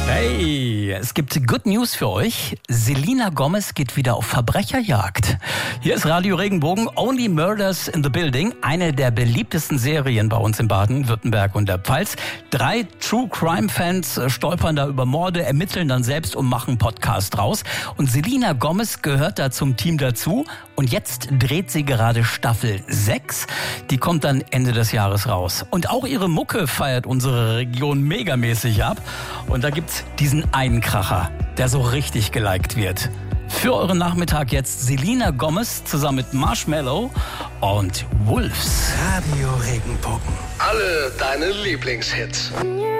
Hey, es gibt Good News für euch. Selena Gomez geht wieder auf Verbrecherjagd. Hier ist Radio Regenbogen, Only Murders in the Building. Eine der beliebtesten Serien bei uns in Baden-Württemberg und der Pfalz. 3 True-Crime-Fans stolpern da über Morde, ermitteln dann selbst und machen Podcast draus. Und Selena Gomez gehört da zum Team dazu. Und jetzt dreht sie gerade Staffel 6. Die kommt dann Ende des Jahres raus. Und auch ihre Mucke feiert unsere Region megamäßig ab. Und da gibt's diesen einen Kracher, der so richtig geliked wird. Für euren Nachmittag jetzt Selena Gomez zusammen mit Marshmello und Wolves. Radio Regenbogen. Alle deine Lieblingshits.